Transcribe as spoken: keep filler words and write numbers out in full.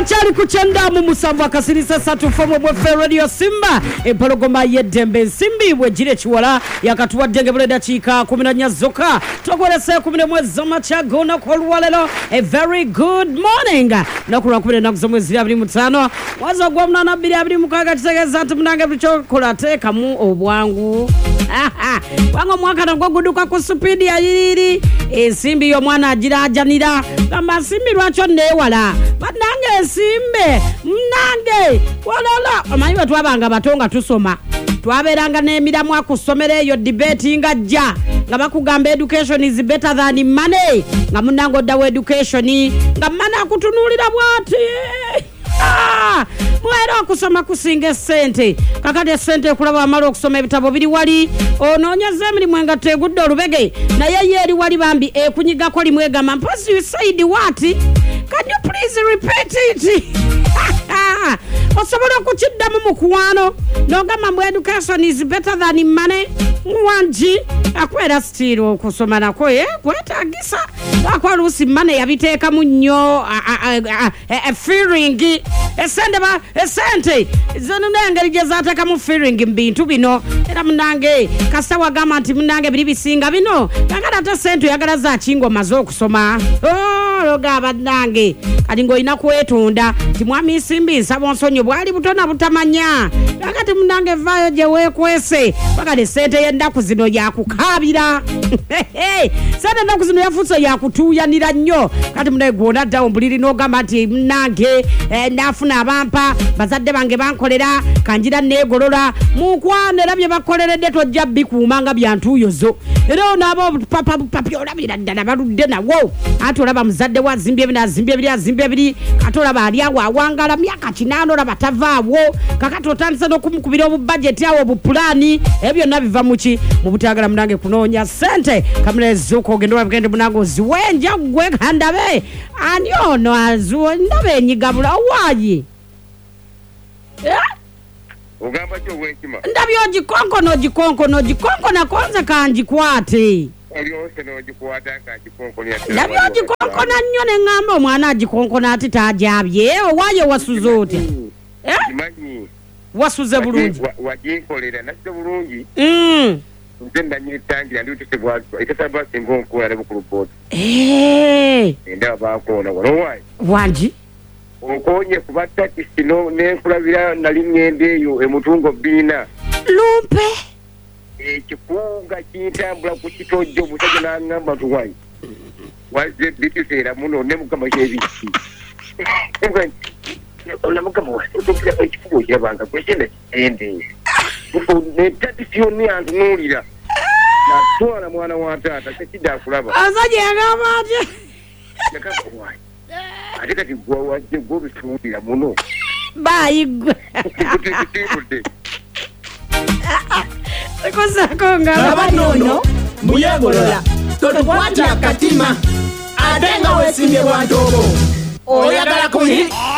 Turacyari kuchenda mu musambu akasirisa satu fomo bwe Radio Simba empologoma yedembe Simbi bwe jire chiwala yakatuwa denge bule dachika kumi na nnya zoka togolese kumi na mwezi z'amachago na kolwalelo. A very good morning nakula kumi na nnya mwezi abiri mutano wazo gwa mnana abiri abiri mukaga kitegeza ati munange bicho kolate kamu obwangu wango mwaka na guduka ku speed ya yiri e Simbi yo mwana ajira ajanira kama Simbi lwacho newala banange Simbe mnange walala amanyi watu abanga batonga tusoma twaberanga n'emiramu akusomera eyo debate ngajja nga bakugamba education is better than money nga munango dawe education nga mana akutunulira bwati ah mwera okusoma kusinga sente kakade sente kulaba amalo okusoma ebitabo biri wali ononyeze emirimu engato egudde olubege naye yeri wali bambi ekunyiga ko limwegama mpasi you said what can you please repeat it osobola kukiddamu mu kuwano nogamba mbu education is better than money wanji akwera still okusoma nako ye kwetagisa akwalusi money yabiteeka mu nnyo feeling esende ba esente zino nengeri gezataka mu feeling mbintu bino era munange kasawa gama nti munange biri bisinga bino kakala ta sente yagala za kingo mazo okusoma oh logaba nange kali ngo ina kwetunda timwami Simbi nsabo nsonyo bwali butona butamanya kakati munange vayo je wekwese bakale sente yenda kuzino yakukabira sente nda kuzino yafuso yakutuyanira nnyo kati munange gwona dawo mbuliri no gamba nti munange eh, nafuna abampa bazadde bange bankolera kanjira negolola mukwanera bye bakoleredde tojja bikumanga byantuyozo era nabo papa papa olabira ddala baludde nawo ati olaba muzadde wa zimbye bina zimbye bya zimbye biri katola bali awo awangala myaka kinano laba tavaawo kakati otandisa n'okumukubira obu budget yawo obu plani ebyo nabiva muki mu butagala munange kunoonya sente kamlezo ko gendo wabugende munango ziwenja gwe kandabe ani ono azuo ndabe nyigabula wayi yeah? Ugamba kyo wenkima ndabyo jikonko no jikonko no jikonko na kwanza kanjikwate Oliyose no jikwata kanjikonko ni ati ndabyo jikonko na nyone ngamba omwana jikonko na ati tajabye waye wasuzote eh Manyi wasuze bulungi wajinkolera nasite bulungi mm nzenda nyitangira ndi tutebwazwa ikasaba singonko yale bukulupoti eh nda bakona wano wanji okonye kubata kisino nenkulabira nali ngende eyo emutungo bina lumpe ekifunga kitambula ku kitojo musajja nangamba tuwai waze bitisera muno ne mukama kyebiki ona mukama wasitokira ekifugo kyabanga kwekende ende kuko ne tatisiyo ni antunulira na twala mwana wa tata tekida kulaba azaje agamaje nakakowai ate kati gwa waje gwo bitunulira muno bayigwe Kosa konga abanono muyegolola totukwatya katima atenga wesimye bwantobo oyagala kuhi